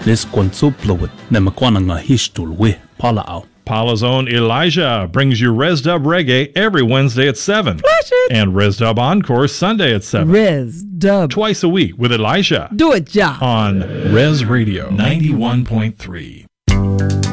Les Quantuplowit, Nemaquananga Histul, Palao. Paula's own Elijah brings you Res Dub Reggae every Wednesday at 7. Flash it. And Res Dub Encore Sunday at 7. Res Dub. Twice a week with Elijah. Do it, Ja. On Res Radio 91.3.